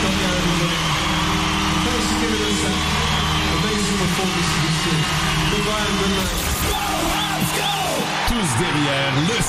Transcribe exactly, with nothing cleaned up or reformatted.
Thanks for giving us that amazing performance this year. Goodbye and good night. Tous derrière le